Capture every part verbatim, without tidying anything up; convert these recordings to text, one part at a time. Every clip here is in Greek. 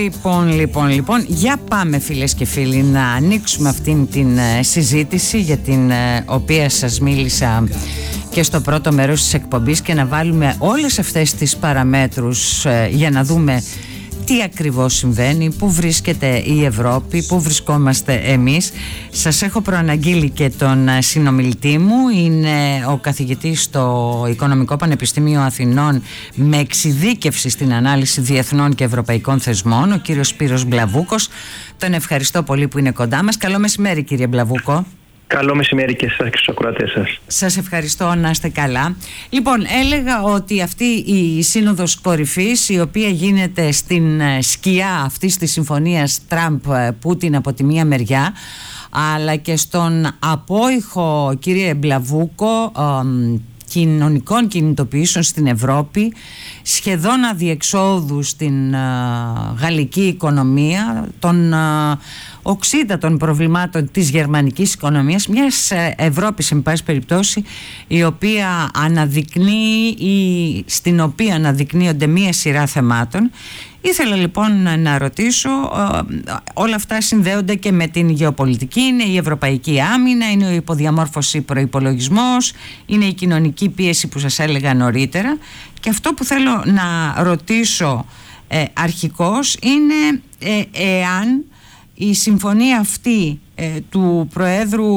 Λοιπόν, λοιπόν, λοιπόν, για πάμε φίλες και φίλοι να ανοίξουμε αυτήν την ε, συζήτηση για την ε, οποία σας μίλησα και στο πρώτο μέρος της εκπομπής και να βάλουμε όλες αυτές τις παραμέτρους ε, για να δούμε τι ακριβώς συμβαίνει, πού βρίσκεται η Ευρώπη, πού βρισκόμαστε εμείς. Σας έχω προαναγγείλει και τον συνομιλητή μου, είναι ο καθηγητής στο Οικονομικό Πανεπιστήμιο Αθηνών με εξειδίκευση στην ανάλυση διεθνών και ευρωπαϊκών θεσμών, ο κύριος Σπύρος Μπλαβούκος. Τον ευχαριστώ πολύ που είναι κοντά μας. Καλό μεσημέρι κύριε Μπλαβούκο. Καλό μεσημέρι και σας και στους ακροατές σας. Σας ευχαριστώ, να είστε καλά. Λοιπόν, έλεγα ότι αυτή η σύνοδος κορυφής, η οποία γίνεται στην σκιά αυτής της συμφωνίας Τραμπ-Πούτιν από τη μία μεριά, αλλά και στον απόϊχο, κύριε Μπλαβούκο, κοινωνικών κινητοποιήσεων στην Ευρώπη, σχεδόν αδιεξόδου στην uh, γαλλική οικονομία, των uh, οξύτατων προβλημάτων της γερμανικής οικονομίας, μιας uh, Ευρώπης εν πάση περιπτώσει, η οποία αναδεικνύει ή στην οποία αναδεικνύονται μία σειρά θεμάτων. Ήθελα λοιπόν να ρωτήσω, όλα αυτά συνδέονται και με την γεωπολιτική, είναι η ευρωπαϊκή άμυνα, είναι η υποδιαμόρφωση προϋπολογισμός, είναι η κοινωνική πίεση που σας έλεγα νωρίτερα, και αυτό που θέλω να ρωτήσω ε, αρχικώς είναι ε, εάν η συμφωνία αυτή ε, του Προέδρου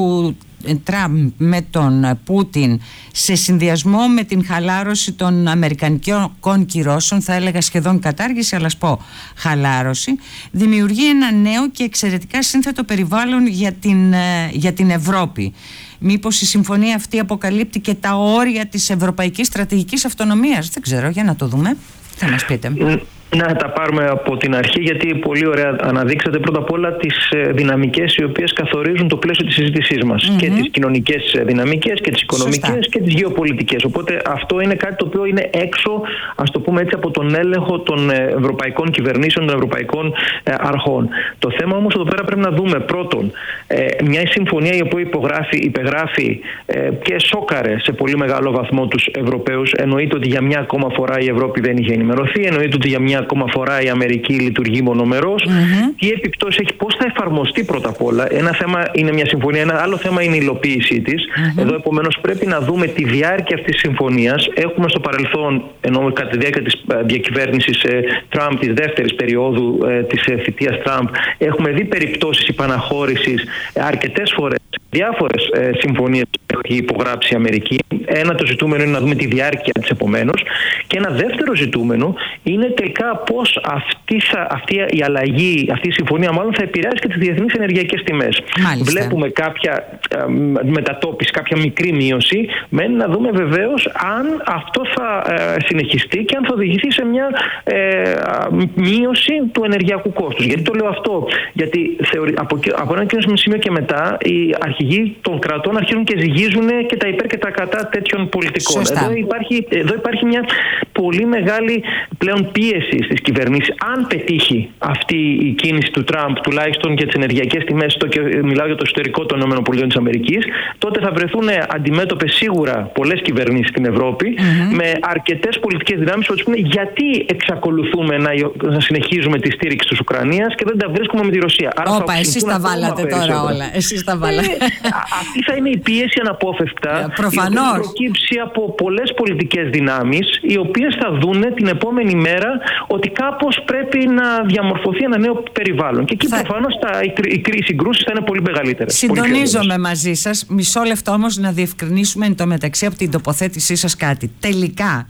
Τραμπ με τον Πούτιν σε συνδυασμό με την χαλάρωση των αμερικανικών κυρώσεων, θα έλεγα σχεδόν κατάργηση, αλλά ας πω χαλάρωση, δημιουργεί ένα νέο και εξαιρετικά σύνθετο περιβάλλον για την, για την Ευρώπη. Μήπως η συμφωνία αυτή αποκαλύπτει και τα όρια της ευρωπαϊκής στρατηγικής αυτονομίας? Δεν ξέρω, για να το δούμε. Θα μας πείτε. Να τα πάρουμε από την αρχή, γιατί πολύ ωραία αναδείξατε πρώτα απ' όλα τις δυναμικές οι οποίες καθορίζουν το πλαίσιο της συζήτησής μας. Mm-hmm. Και τις κοινωνικές δυναμικές και τις οικονομικές. Σωστά. Και τις γεωπολιτικές. Οπότε αυτό είναι κάτι το οποίο είναι έξω, ας το πούμε έτσι, από τον έλεγχο των ευρωπαϊκών κυβερνήσεων, των ευρωπαϊκών αρχών. Το θέμα όμως εδώ πέρα πρέπει να δούμε πρώτον μια συμφωνία η οποία υπογράφει, υπεγράφει και σόκαρε σε πολύ μεγάλο βαθμό τους Ευρωπαίους. Εννοείται ότι για μια ακόμα φορά η Ευρώπη δεν είχε ενημερωθεί, εννοείται ότι για μια ακόμα φορά η Αμερική λειτουργεί μονομερός. Mm-hmm. Τι επιπτώσεις έχει, πώς θα εφαρμοστεί πρώτα απ' όλα? Ένα θέμα είναι μια συμφωνία, ένα άλλο θέμα είναι η υλοποίησή της. Mm-hmm. Εδώ επομένως πρέπει να δούμε τη διάρκεια αυτής της συμφωνίας. Έχουμε στο παρελθόν, ενώ κατά τη διάρκεια της διακυβέρνησης ε, Τραμπ, της δεύτερης περίοδου ε, της ε, θητείας Τραμπ, έχουμε δει περιπτώσεις υπαναχώρησης ε, αρκετές φορές, διάφορες ε, συμφωνίες που έχει υπογράψει η Αμερική. Ένα το ζητούμενο είναι να δούμε τη διάρκεια της επομένως. Και ένα δεύτερο ζητούμενο είναι τελικά πώς αυτή, θα, αυτή η αλλαγή, αυτή η συμφωνία μάλλον θα επηρεάσει και τις διεθνείς ενεργειακές τιμές. Μάλιστα. Βλέπουμε κάποια ε, μετατόπιση, κάποια μικρή μείωση. Μένει να δούμε βεβαίως αν αυτό θα ε, συνεχιστεί και αν θα οδηγηθεί σε μια ε, μείωση του ενεργειακού κόστους. Γιατί το λέω αυτό? Γιατί θεωρεί, από, από ένα κοινό σημείο και μετά οι αρχηγοί των κρατών αρχίζουν και ζυγίζουν και τα υπέρ και τα κατά τέτοιων πολιτικών. Εδώ υπάρχει, εδώ υπάρχει μια πολύ μεγάλη πλέον πίεση στις κυβερνήσεις. Αν πετύχει αυτή η κίνηση του Τραμπ, τουλάχιστον για τις ενεργειακές τιμές, το και μιλάω για το εσωτερικό των ΗΠΑ, τότε θα βρεθούν αντιμέτωπες σίγουρα πολλές κυβερνήσεις στην Ευρώπη, mm-hmm. με αρκετές πολιτικές δυνάμεις που πούνε γιατί εξακολουθούμε να, να συνεχίζουμε τη στήριξη της Ουκρανίας και δεν τα βρίσκουμε με τη Ρωσία. Όπα, εσείς τα βάλατε τώρα όλα. Εσείς τα βάλατε. Ε, αυτή θα είναι η πίεση αναπόφευκτα. Προφανώς. Η οποία θα προκύψει από πολλές πολιτικές δυνάμεις, οι οποίες θα δούνε την επόμενη μέρα ότι κάπως πρέπει να διαμορφωθεί ένα νέο περιβάλλον. Και εκεί θα... προφανώς τα, οι, οι συγκρούσεις θα είναι πολύ μεγαλύτερες. Συντονίζομαι μαζί σας. Μισό λεπτό όμως να διευκρινίσουμε εν τω μεταξύ από την τοποθέτησή σας κάτι. Τελικά,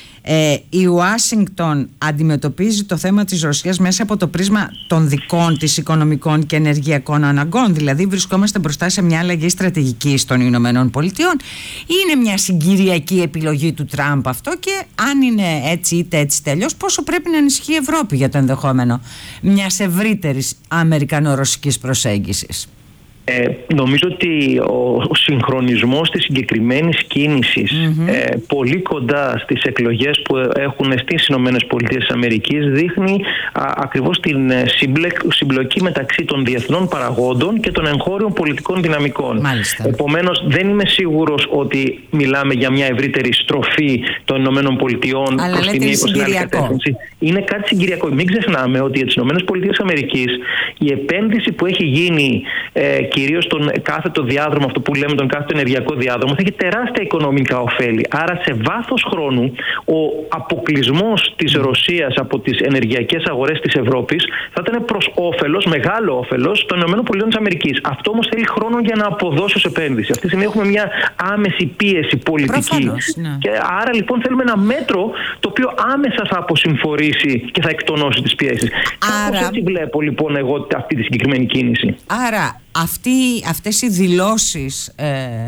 Ε, η Ουάσιγκτον αντιμετωπίζει το θέμα της Ρωσίας μέσα από το πρίσμα των δικών της οικονομικών και ενεργειακών αναγκών. Δηλαδή βρισκόμαστε μπροστά σε μια αλλαγή στρατηγικής των Ηνωμένων Πολιτειών. Είναι μια συγκυριακή επιλογή του Τραμπ αυτό, και αν είναι έτσι είτε έτσι τελειώς, πόσο πρέπει να ενισχύει η Ευρώπη για το ενδεχόμενο μιας ευρύτερης αμερικανο-ρωσικής προσέγγισης? Ε, νομίζω ότι ο συγχρονισμός της συγκεκριμένης κίνησης mm-hmm. ε, πολύ κοντά στις εκλογές που έχουν στις Ηνωμένες Πολιτείες της Αμερικής δείχνει α, ακριβώς την συμπλεκ, συμπλοκή μεταξύ των διεθνών παραγόντων και των εγχώριων πολιτικών δυναμικών. Μάλιστα. Επομένως, δεν είμαι σίγουρος ότι μιλάμε για μια ευρύτερη στροφή των Ηνωμένων Πολιτειών προς τη μία ή προς την άλλη κατεύθυνση. Είναι κάτι συγκυριακό. Μην ξεχνάμε ότι για τις Ηνωμένες Πολιτείες της Αμερικής η επένδυση που έχει γίνει ε, κυρίως τον κάθετο διάδρομο, αυτό που λέμε τον κάθετο ενεργειακό διάδρομο, θα έχει τεράστια οικονομικά ωφέλη. Άρα σε βάθος χρόνου ο αποκλεισμός της Ρωσίας από τις ενεργειακές αγορές της Ευρώπης θα ήταν προς όφελος, μεγάλο όφελος των ΗΠΑ της Αμερικής. Αυτό όμως θέλει χρόνο για να αποδώσει ως επένδυση. Αυτή τη στιγμή έχουμε μια άμεση πίεση πολιτική. Προφανώς, ναι. Και άρα λοιπόν θέλουμε ένα μέτρο το οποίο άμεσα θα αποσυμφορήσει και θα εκτονώσει τις πιέσεις. Άρα... Κάπως έτσι βλέπω λοιπόν εγώ αυτή τη συγκεκριμένη κίνηση. Άρα Αυτή, αυτές οι δηλώσεις ε,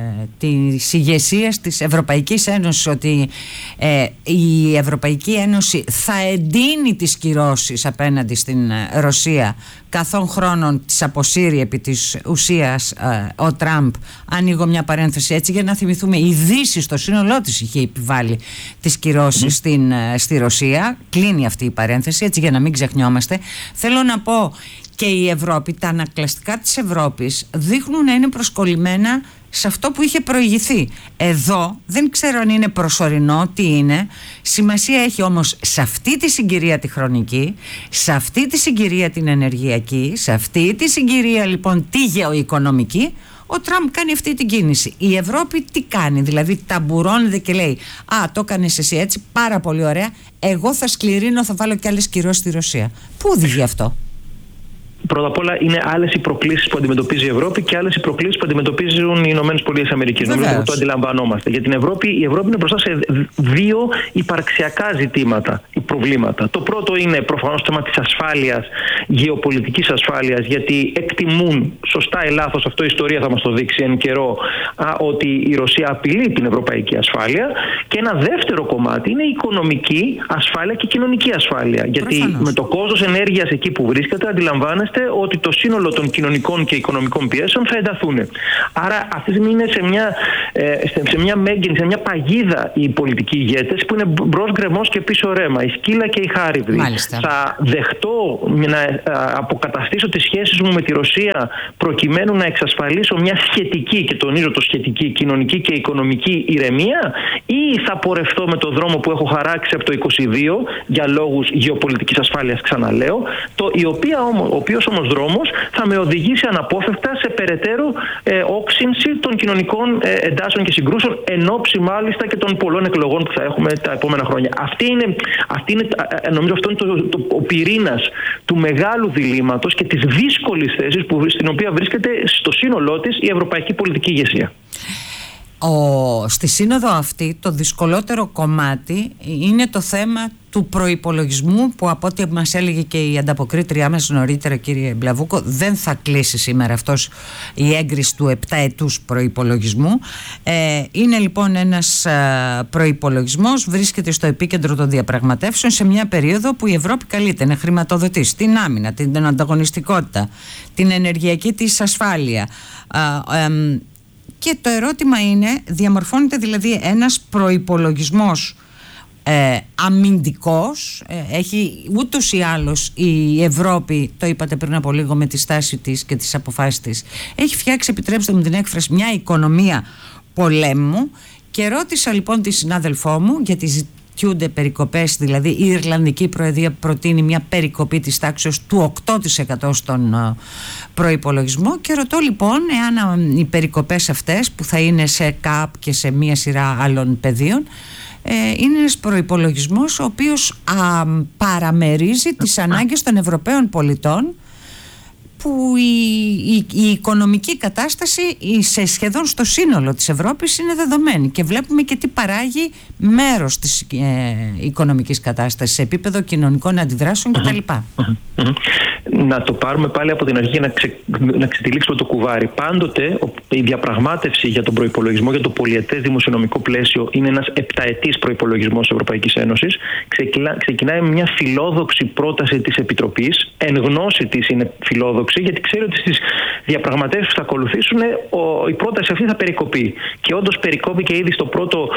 της ηγεσίας της Ευρωπαϊκής Ένωσης ότι ε, η Ευρωπαϊκή Ένωση θα εντείνει τις κυρώσεις απέναντι στην Ρωσία καθόν χρόνων τις αποσύρει επί της ουσίας ε, ο Τραμπ, ανοίγω μια παρένθεση έτσι για να θυμηθούμε, η Δύση στο σύνολό της είχε επιβάλει τις κυρώσεις mm. στην, στη Ρωσία, κλείνει αυτή η παρένθεση έτσι για να μην ξεχνιόμαστε. Θέλω να πω και η Ευρώπη, τα ανακλαστικά της Ευρώπης δείχνουν να είναι προσκολλημένα σε αυτό που είχε προηγηθεί. Εδώ δεν ξέρω αν είναι προσωρινό, τι είναι. Σημασία έχει όμως σε αυτή τη συγκυρία τη χρονική, σε αυτή τη συγκυρία την ενεργειακή, σε αυτή τη συγκυρία λοιπόν τη γεωοικονομική, ο Τραμπ κάνει αυτή την κίνηση. Η Ευρώπη τι κάνει, δηλαδή ταμπουρώνεται και λέει «Α, το έκανες εσύ έτσι, πάρα πολύ ωραία, εγώ θα σκληρύνω, θα βάλω και άλλες κυρώσεις στη Ρωσία». Πού οδηγεί αυτό? Πρώτα απ' όλα, είναι άλλες οι προκλήσεις που αντιμετωπίζει η Ευρώπη και άλλες οι προκλήσεις που αντιμετωπίζουν οι Ηνωμένες Πολιτείες Αμερικής. Νομίζω ότι το αντιλαμβανόμαστε. Για την Ευρώπη, η Ευρώπη είναι μπροστά σε δύο υπαρξιακά ζητήματα, προβλήματα. Το πρώτο είναι προφανώς το θέμα της ασφάλειας, γεωπολιτικής ασφάλειας, γιατί εκτιμούν, σωστά ή λάθος, αυτό η ιστορία θα μας το δείξει εν καιρό, α, ότι η Ρωσία απειλεί την ευρωπαϊκή ασφάλεια. Και ένα δεύτερο κομμάτι είναι η οικονομική ασφάλεια και η κοινωνική ασφάλεια. Γιατί προφανώς, με το κόστος ενέργειας εκεί που βρίσκεται, αντιλαμβάνεστε ότι το σύνολο των κοινωνικών και οικονομικών πιέσεων θα ενταθούν. Άρα αυτή τη στιγμή είναι σε μια, σε μια μέγενη, σε μια παγίδα οι πολιτικοί ηγέτες που είναι μπρος γκρεμός και πίσω ρέμα, η σκύλα και η χάριβδη. Θα δεχτώ να αποκαταστήσω τις σχέσεις μου με τη Ρωσία προκειμένου να εξασφαλίσω μια σχετική, και τονίζω το σχετική, κοινωνική και οικονομική ηρεμία, ή θα πορευτώ με το δρόμο που έχω χαράξει από το είκοσι δύο για λόγους γεωπολιτικής ασφάλειας, ξαναλέω, το, η οποία όμως, ο οποίος όμως δρόμος θα με οδηγήσει αναπόφευκτα σε περαιτέρω ε, όξυνση των κοινωνικών ε, εντάσεων και συγκρούσεων, εν ώψη μάλιστα και των πολλών εκλογών που θα έχουμε τα επόμενα χρόνια. Αυτή είναι, αυτή είναι, νομίζω αυτό είναι το, το, ο πυρήνας του μεγάλου διλήμματος και της δύσκολης θέσης που, στην οποία βρίσκεται στο σύνολό της η ευρωπαϊκή πολιτική ηγεσία. Ο, στη σύνοδο αυτή το δυσκολότερο κομμάτι είναι το θέμα του προϋπολογισμού, που από ό,τι μας έλεγε και η ανταποκρίτριά μας νωρίτερα, κύριε Μπλαβούκο, δεν θα κλείσει σήμερα αυτός η έγκριση του επτάετούς προϋπολογισμού. Ε, είναι λοιπόν ένας προϋπολογισμός, βρίσκεται στο επίκεντρο των διαπραγματεύσεων σε μια περίοδο που η Ευρώπη καλείται να χρηματοδοτήσει την άμυνα, την ανταγωνιστικότητα, την ενεργειακή της ασφάλεια. Ε, ε, Και το ερώτημα είναι, διαμορφώνεται δηλαδή ένας προϋπολογισμός ε, αμυντικός, ε, έχει ούτως ή άλλως η Ευρώπη, το είπατε πριν από λίγο με τη στάση της και τις αποφάσεις της, έχει φτιάξει, επιτρέψτε μου την έκφραση, μια οικονομία πολέμου. Και ρώτησα λοιπόν τη συνάδελφό μου, γιατί ζητιούνται περικοπές, δηλαδή η Ιρλανδική Προεδρία προτείνει μια περικοπή της τάξης του οκτώ τοις εκατό στον προϋπολογισμό, και ρωτώ λοιπόν εάν οι περικοπές αυτές που θα είναι σε ΚΑΠ και σε μια σειρά άλλων πεδίων ε, είναι ένας προϋπολογισμός ο οποίος α, παραμερίζει τις ανάγκες των Ευρωπαίων πολιτών, που η, η, η οικονομική κατάσταση σε σχεδόν στο σύνολο της Ευρώπης είναι δεδομένη, και βλέπουμε και τι παράγει μέρος της ε, οικονομικής κατάστασης σε επίπεδο κοινωνικών αντιδράσεων κτλ. Να το πάρουμε πάλι από την αρχή, να, ξε, να ξετυλίξουμε το κουβάρι. Πάντοτε η διαπραγμάτευση για τον προϋπολογισμό, για το πολυετές δημοσιονομικό πλαίσιο, είναι ένας επταετής προϋπολογισμός της Ευρωπαϊκής Ένωσης. Ξεκινά, ξεκινάει με μια φιλόδοξη πρόταση της Επιτροπής, εν γνώση της είναι φιλόδοξη αισιόδοξη, γιατί ξέρει ότι στις διαπραγματεύσεις που θα ακολουθήσουν η πρόταση αυτή θα περικοπεί. Και όντως περικόπηκε ήδη στο πρώτο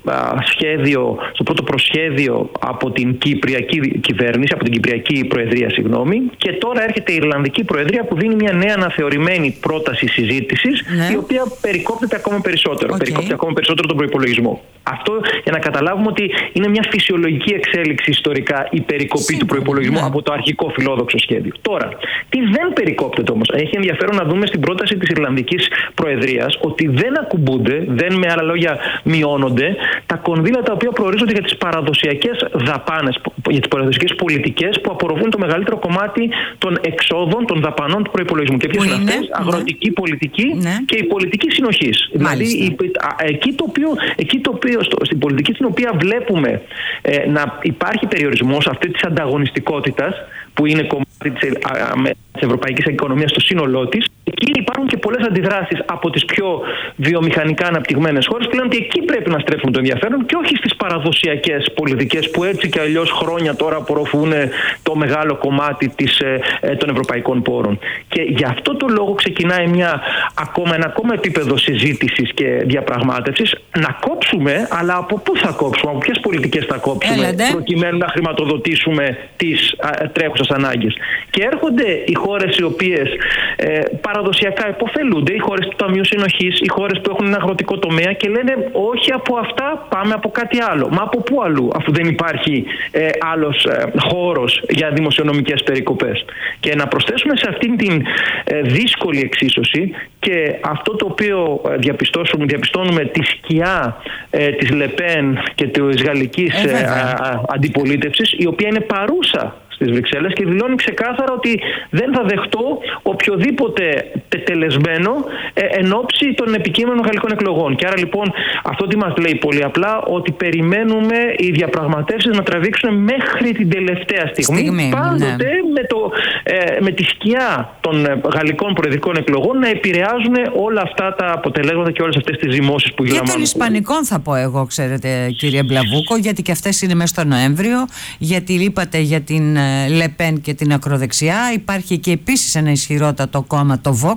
σχέδιο, στο πρώτο προσχέδιο από την Κυπριακή κυβέρνηση, από την Κυπριακή Προεδρία, συγγνώμη, και τώρα έρχεται η Ιρλανδική Προεδρία που δίνει μια νέα αναθεωρημένη πρόταση συζήτησης, ναι, η οποία περικόπτεται ακόμα περισσότερο. Okay. Περικόπτει ακόμα περισσότερο τον προϋπολογισμό. Αυτό για να καταλάβουμε ότι είναι μια φυσιολογική εξέλιξη ιστορικά η περικοπή Σίγουρα, του προϋπολογισμού, ναι, από το αρχικό φιλόδοξο σχέδιο. Τώρα, τι δεν περικόπτεται όμως? Έχει ενδιαφέρον να δούμε στην πρόταση της Ιρλανδικής Προεδρίας ότι δεν ακουμπούνται, δεν με άλλα λόγια μειώνονται τα κονδύλια τα οποία προορίζονται για τις παραδοσιακές δαπάνες, για τις παραδοσιακές πολιτικές που απορροφούν το μεγαλύτερο κομμάτι των εξόδων, των δαπανών του προϋπολογισμού. Και ποιες είναι αυτές? Ναι. Αγροτική πολιτική, ναι, και η πολιτική συνοχής. Δηλαδή, η, εκεί το οποίο, εκεί το οποίο στο, στην πολιτική στην οποία βλέπουμε ε, να υπάρχει περιορισμός αυτή της ανταγωνιστικότητας, που είναι κομμάτι της, της ευρωπαϊκής οικονομίας στο σύνολό της, εκεί υπάρχουν και πολλές αντιδράσεις από τις πιο βιομηχανικά αναπτυγμένες χώρες που λένε ότι εκεί πρέπει να στρέφουν το ενδιαφέρον και όχι στις παραδοσιακές πολιτικές που έτσι και αλλιώς χρόνια τώρα απορροφούν το μεγάλο κομμάτι της, ε, των ευρωπαϊκών πόρων. Και γι' αυτό το λόγο ξεκινάει μια, ακόμα, ένα ακόμα επίπεδο συζήτησης και διαπραγμάτευσης να κόψουμε, αλλά από πού θα κόψουμε, από ποιες πολιτικές θα κόψουμε, Έλατε. προκειμένου να χρηματοδοτήσουμε τις α, τρέχουσες ανάγκες. Και έρχονται οι χώρες οι οποίες ε, παραδοσιακά υποφελούνται, οι χώρες του Ταμείου Συνοχής, οι χώρες που έχουν ένα αγροτικό τομέα και λένε όχι από αυτά, πάμε από κάτι άλλο. Μα από πού αλλού, αφού δεν υπάρχει ε, άλλος ε, χώρος για δημοσιονομικές περικοπές? Και να προσθέσουμε σε αυτήν την ε, δύσκολη εξίσωση και αυτό το οποίο ε, διαπιστώσουμε, διαπιστώνουμε τη σκιά ε, της Λεπέν και της γαλλικής ε, α, αντιπολίτευσης, η οποία είναι παρούσα στις Βρυξέλλες και δηλώνει ξεκάθαρα ότι δεν θα δεχτώ οποιοδήποτε τετελεσμένο ε, εν ώψη των επικείμενων γαλλικών εκλογών. Και άρα λοιπόν αυτό τι μας λέει πολύ απλά? Ότι περιμένουμε οι διαπραγματεύσεις να τραβήξουν μέχρι την τελευταία στιγμή, στιγμή πάντοτε ναι. με, το, ε, με τη σκιά των γαλλικών προεδρικών εκλογών να επηρεάζουν όλα αυτά τα αποτελέσματα και όλες αυτές τις ζυμώσεις που γίνονται. Και των Ισπανικών θα πω εγώ, ξέρετε κύριε Μπλαβούκο, γιατί και αυτές είναι μέσα στο Νοέμβριο, γιατί είπατε για την Λεπέν και την ακροδεξιά. Υπάρχει και επίσης ένα ισχυρότατο κόμμα, το Vox.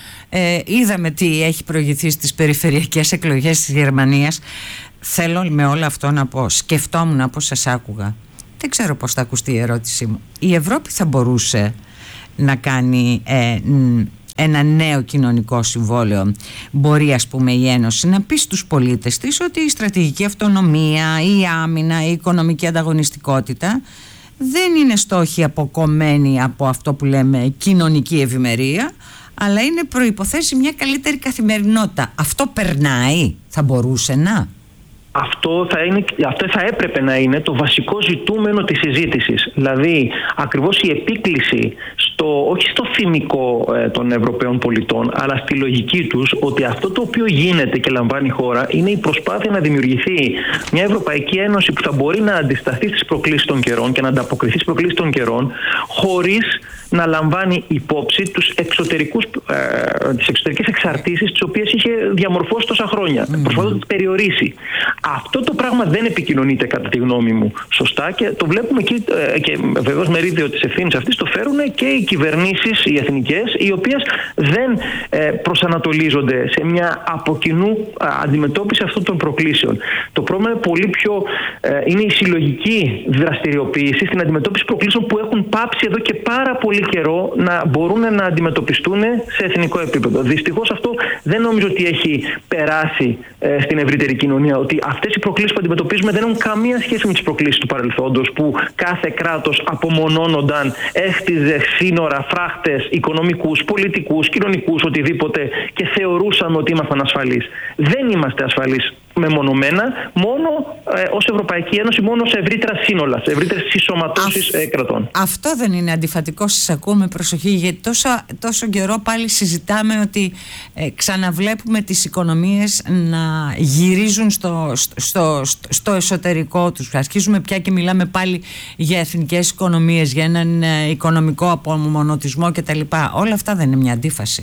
Ε, είδαμε τι έχει προηγηθεί στις περιφερειακές εκλογές της Γερμανίας. Θέλω με όλο αυτό να πω, σκεφτόμουν πώς σας άκουγα. Δεν ξέρω πώς θα ακουστεί η ερώτησή μου. Η Ευρώπη θα μπορούσε να κάνει ε, ένα νέο κοινωνικό συμβόλαιο? Μπορεί, ας πούμε, η Ένωση να πει στους πολίτες της ότι η στρατηγική αυτονομία, η άμυνα, η οικονομική ανταγωνιστικότητα δεν είναι στόχοι αποκομμένοι από αυτό που λέμε κοινωνική ευημερία, αλλά είναι προϋποθέσει μια καλύτερη καθημερινότητα. Αυτό περνάει? Θα μπορούσε να? Αυτό θα, είναι, αυτό θα έπρεπε να είναι το βασικό ζητούμενο της συζήτησης. Δηλαδή, ακριβώς η επίκληση, στο, όχι στο θυμικό ε, των Ευρωπαίων πολιτών, αλλά στη λογική τους, ότι αυτό το οποίο γίνεται και λαμβάνει η χώρα είναι η προσπάθεια να δημιουργηθεί μια Ευρωπαϊκή Ένωση που θα μπορεί να αντισταθεί στις προκλήσεις των καιρών και να ανταποκριθεί στις προκλήσεις των καιρών, χωρίς να λαμβάνει υπόψη τους εξωτερικούς, ε, τις εξωτερικές εξαρτήσεις τις οποίες είχε διαμορφώσει τόσα χρόνια. Mm. Προσπαθώ να τις περιορίσει. Αυτό το πράγμα δεν επικοινωνείται κατά τη γνώμη μου σωστά και το βλέπουμε εκεί, ε, και βεβαίως μερίδιο της ευθύνης αυτής το φέρουν και οι κυβερνήσεις, οι εθνικές, οι οποίες δεν ε, προσανατολίζονται σε μια από κοινού αντιμετώπιση αυτών των προκλήσεων. Το πρόβλημα είναι πολύ πιο, ε, είναι η συλλογική δραστηριοποίηση στην αντιμετώπιση προκλήσεων που έχουν πάψει εδώ και πάρα πολύ καιρό να μπορούν να αντιμετωπιστούν σε εθνικό επίπεδο. Δυστυχώς αυτό δεν νομίζω ότι έχει περάσει ε, στην ευρύτερη κοινωνία, ότι αυτές οι προκλήσεις που αντιμετωπίζουμε δεν έχουν καμία σχέση με τις προκλήσεις του παρελθόντος, που κάθε κράτος απομονώνονταν, έχτιζε σύνορα, φράχτες, οικονομικούς, πολιτικούς, κοινωνικούς, οτιδήποτε, και θεωρούσαμε ότι ήμασταν ασφαλείς. Δεν είμαστε ασφαλείς μεμονωμένα, μόνο ε, ως Ευρωπαϊκή Ένωση, μόνο σε ευρύτερα σύνολα, σε ευρύτερες συσσωματώσεις ε, κρατών. Αυτό δεν είναι αντιφατικό? Σας ακούω με προσοχή, γιατί τόσο, τόσο καιρό πάλι συζητάμε ότι ε, ξαναβλέπουμε τις οικονομίες να γυρίζουν στο, στο, στο, στο εσωτερικό τους. Αρχίζουμε πια και μιλάμε πάλι για εθνικές οικονομίες, για έναν ε, οικονομικό απομονωτισμό κτλ. Όλα αυτά δεν είναι μια αντίφαση?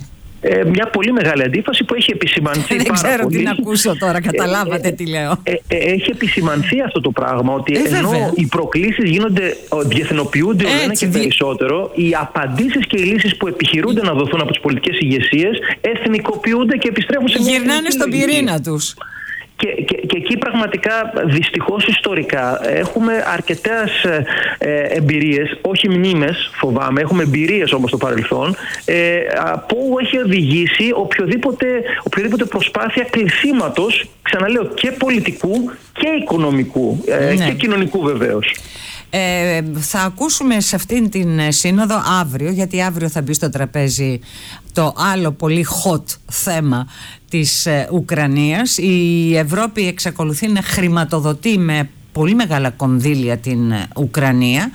ε, μια πολύ μεγάλη αντίφαση που έχει επισημανθεί. Δεν πάρα ξέρω πολύ. τι να ακούσω τώρα, καταλάβατε ε, τι λέω. Ε, ε, έχει επισημανθεί αυτό το πράγμα, ότι ε, ενώ βέβαια. οι προκλήσεις γίνονται, διεθνοποιούνται όλο ένα και περισσότερο, οι απαντήσεις και οι λύσεις που επιχειρούνται να δοθούν από τις πολιτικές ηγεσίες εθνικοποιούνται και επιστρέφουν σε μια γυρνάνε στον πυρήνα τους. Και, και, και εκεί πραγματικά, δυστυχώς ιστορικά, έχουμε αρκετές ε, εμπειρίες, όχι μνήμες φοβάμαι, έχουμε εμπειρίες όμως στο παρελθόν, ε, που έχει οδηγήσει οποιοδήποτε, οποιοδήποτε προσπάθεια κλεισίματος, ξαναλέω, και πολιτικού και οικονομικού ε, ναι. και κοινωνικού βεβαίως. Ε, θα ακούσουμε σε αυτήν την σύνοδο αύριο, γιατί αύριο θα μπει στο τραπέζι το άλλο πολύ hot θέμα της ε, Ουκρανίας. Η Ευρώπη εξακολουθεί να χρηματοδοτεί με πολύ μεγάλα κονδύλια την ε, Ουκρανία,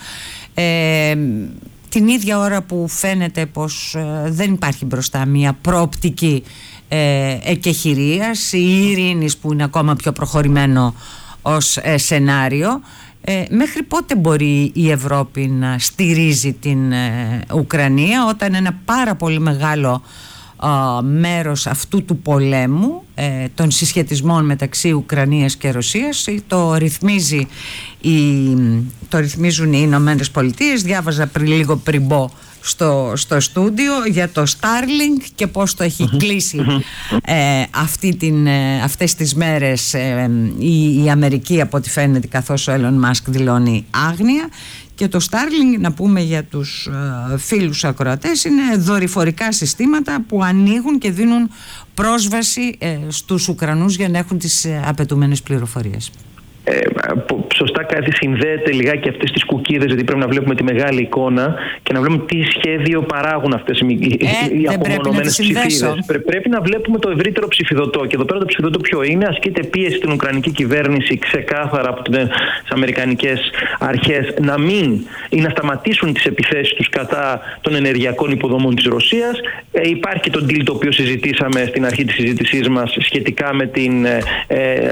ε, την ίδια ώρα που φαίνεται πως ε, δεν υπάρχει μπροστά μια προοπτική ε, εκεχηρίας ή ειρήνης, που είναι ακόμα πιο προχωρημένο ως ε, σενάριο. Ε, μέχρι πότε μπορεί η Ευρώπη να στηρίζει την ε, Ουκρανία, όταν ένα πάρα πολύ μεγάλο ε, μέρος αυτού του πολέμου, ε, των συσχετισμών μεταξύ Ουκρανίας και Ρωσίας, το, ρυθμίζει η, το ρυθμίζουν οι Ηνωμένες Πολιτείες. Διάβαζα πριν, λίγο πριν μπω στο, στο στούντιο, για το Starlink και πώς το έχει κλείσει ε, αυτή την, ε, αυτές τις μέρες ε, η, η Αμερική, από ό,τι φαίνεται, καθώς ο Elon Musk δηλώνει άγνοια. Και το Starlink, να πούμε για τους ε, φίλους ακροατές, είναι δορυφορικά συστήματα που ανοίγουν και δίνουν πρόσβαση ε, στους Ουκρανούς για να έχουν τις ε, απαιτούμενες πληροφορίες. Ε, σωστά κάτι συνδέεται λιγάκι αυτές τις κουκίδες, γιατί πρέπει να βλέπουμε τη μεγάλη εικόνα και να βλέπουμε τι σχέδιο παράγουν αυτές οι, ε, οι απομονωμένες ψηφίδες. Πρέ, πρέπει να βλέπουμε το ευρύτερο ψηφιδωτό. Και εδώ πέρα το ψηφιδωτό ποιο είναι? Ασκείται πίεση στην Ουκρανική κυβέρνηση ξεκάθαρα από τις αμερικανικές αρχές να μην ή να σταματήσουν τις επιθέσεις τους κατά των ενεργειακών υποδομών της Ρωσίας. Ε, υπάρχει και το deal το οποίο συζητήσαμε στην αρχή της συζήτησής μας σχετικά με, την, ε, ε,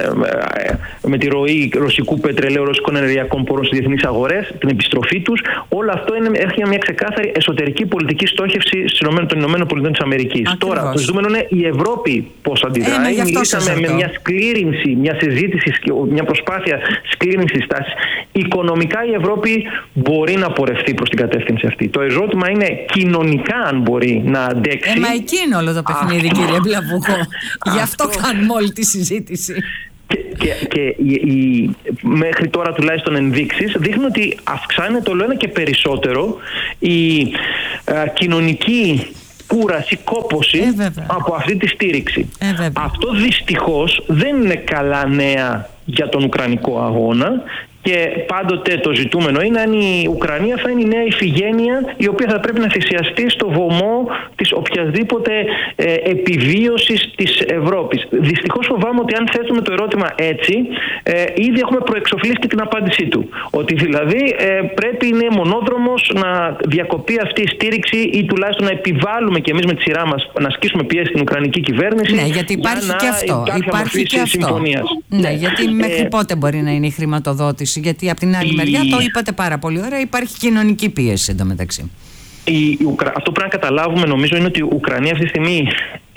με τη ροή ρωσικού πετρελαίου, ρωσικών ενεργειακών πόρων στις διεθνείς αγορές, την επιστροφή τους. Όλο αυτό είναι, έχει μια ξεκάθαρη εσωτερική πολιτική στόχευση των ΗΠΑ της Αμερικής. Τώρα, το ζητούμενο είναι η Ευρώπη πώς αντιδράει. Ε, Μιλήσαμε με μια σκλήρινση, μια συζήτηση, μια προσπάθεια σκλήρινσης τάσης. Οικονομικά η Ευρώπη μπορεί να πορευτεί προς την κατεύθυνση αυτή. Το ερώτημα είναι κοινωνικά αν μπορεί να αντέξει. Ε, μα εκεί είναι όλο το παιχνίδι, κύριε Μπλαβούκο. Γι' αυτό κάνουμε όλη τη συζήτηση. Και, και, και η, η, μέχρι τώρα τουλάχιστον ενδείξεις δείχνουν ότι αυξάνεται όλο ένα και περισσότερο η α, κοινωνική κούραση, κόπωση ε, από αυτή τη στήριξη. Ε, Αυτό δυστυχώς δεν είναι καλά νέα για τον Ουκρανικό αγώνα. Και πάντοτε το ζητούμενο είναι αν η Ουκρανία θα είναι η νέα ηφηγένεια η οποία θα πρέπει να θυσιαστεί στο βωμό της οποιασδήποτε ε, επιβίωσης της Ευρώπης. Δυστυχώς φοβάμαι ότι αν θέτουμε το ερώτημα έτσι, ε, ήδη έχουμε προεξοφλήσει και την απάντησή του. Ότι δηλαδή ε, πρέπει, είναι μονόδρομος να διακοπεί αυτή η στήριξη ή τουλάχιστον να επιβάλλουμε και εμείς με τη σειρά μας να ασκήσουμε πιέση στην Ουκρανική κυβέρνηση. Ναι, γιατί υπάρχει για και αυτό. Υπάρχει και αυτό. Ναι, γιατί μέχρι ε, πότε μπορεί να είναι η χρηματοδότηση? Γιατί από την άλλη η... μεριά, το είπατε πάρα πολύ ωραία, υπάρχει κοινωνική πίεση εντωμεταξύ. Η Ουκρα... Αυτό που πρέπει να καταλάβουμε, νομίζω, είναι ότι η Ουκρανία αυτή τη στιγμή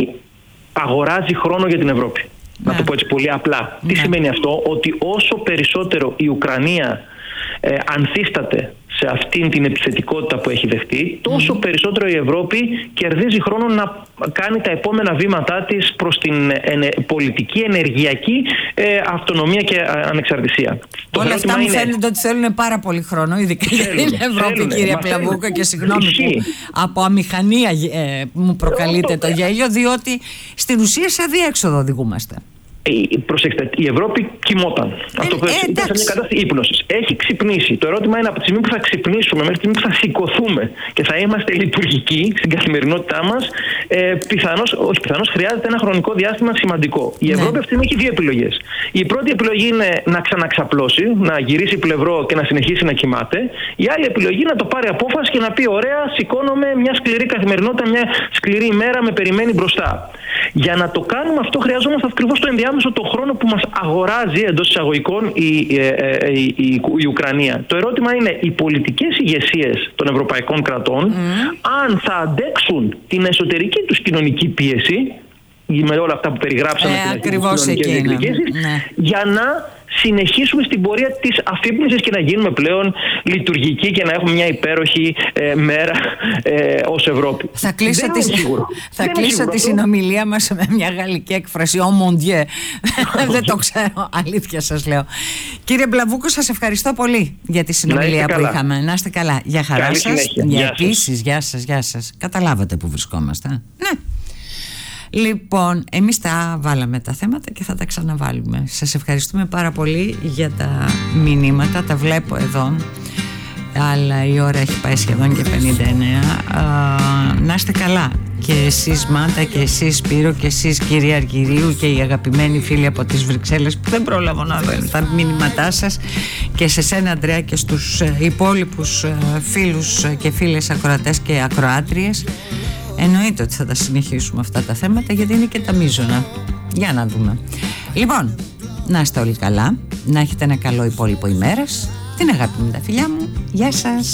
αγοράζει χρόνο για την Ευρώπη. Ναι. Να το πω έτσι πολύ απλά. Ναι. Τι σημαίνει αυτό? Ότι όσο περισσότερο η Ουκρανία ε, ανθίσταται σε αυτήν την επιθετικότητα που έχει δεχτεί, τόσο mm. περισσότερο η Ευρώπη κερδίζει χρόνο να κάνει τα επόμενα βήματά της προς την ε, πολιτική, ενεργειακή ε, αυτονομία και ανεξαρτησία. Όλα αυτά μου είναι... φαίνεται ότι θέλουν πάρα πολύ χρόνο, ειδικά για την Ευρώπη, θέλουν, κύριε Πλαβούκα, και συγγνώμη που από αμηχανία ε, μου προκαλείται το γέλιο, διότι στην ουσία σε αδιέξοδο οδηγούμαστε. Προσέξτε, η Ευρώπη κοιμόταν. Ε, Αυτό ε, ήταν σε μια κατάσταση ύπνωσης. Έχει ξυπνήσει. Το ερώτημα είναι από τη στιγμή που θα ξυπνήσουμε μέχρι τη στιγμή που θα σηκωθούμε και θα είμαστε λειτουργικοί στην καθημερινότητά μας, ε, πιθανώς, όχι πιθανώς, χρειάζεται ένα χρονικό διάστημα σημαντικό. Η Ευρώπη ναι. αυτή έχει δύο επιλογές. Η πρώτη επιλογή είναι να ξαναξαπλώσει, να γυρίσει πλευρό και να συνεχίσει να κοιμάται. Η άλλη επιλογή να το πάρει απόφαση και να πει: ωραία, σηκώνομαι, μια σκληρή καθημερινότητα, μια σκληρή ημέρα με περιμένει μπροστά. Για να το κάνουμε αυτό χρειαζόμαστε ακριβώς το ενδιάμεσο το χρόνο που μας αγοράζει εντός εισαγωγικών η, η, η, η, η Ουκρανία. Το ερώτημα είναι οι πολιτικές ηγεσίες των ευρωπαϊκών κρατών mm. αν θα αντέξουν την εσωτερική τους κοινωνική πίεση με όλα αυτά που περιγράψαμε ε, ακριβώς εκείνα, ναι. για να συνεχίσουμε στην πορεία της αφύπνισης και να γίνουμε πλέον λειτουργικοί και να έχουμε μια υπέροχη ε, μέρα ε, ως Ευρώπη. Θα κλείσω, τη, θα κλείσω τη συνομιλία μας με μια γαλλική έκφραση «Oh mon Dieu». Δεν το ξέρω, αλήθεια σας λέω. Κύριε Μπλαβούκο, σας ευχαριστώ πολύ για τη συνομιλία που καλά. είχαμε. Να είστε καλά. Για χαρά Καλή σας. Συνέχεια. Για Γεια επίσης, σας. γεια σας, γεια σας. Καταλάβατε που βρισκόμαστε. Ναι. Λοιπόν, εμείς τα βάλαμε τα θέματα και θα τα ξαναβάλουμε. Σας ευχαριστούμε πάρα πολύ για τα μηνύματα. Τα βλέπω εδώ, αλλά η ώρα έχει πάει σχεδόν και πενήντα εννέα. Α, να είστε καλά και εσείς Μάντα και εσείς Σπύρο και εσείς κύριε Αργυρίου και οι αγαπημένοι φίλοι από τις Βρυξέλλες που δεν πρόλαβα να δω τα μηνύματά σας, και σε σένα Ανδρέα και στους υπόλοιπους φίλους και φίλες ακροατές και ακροάτριες. Εννοείται ότι θα τα συνεχίσουμε αυτά τα θέματα, γιατί είναι και τα μείζωνα. Για να δούμε. Λοιπόν, να είστε όλοι καλά, να έχετε ένα καλό υπόλοιπο ημέρας. Την αγάπη μου, τα φιλιά μου. Γεια σας.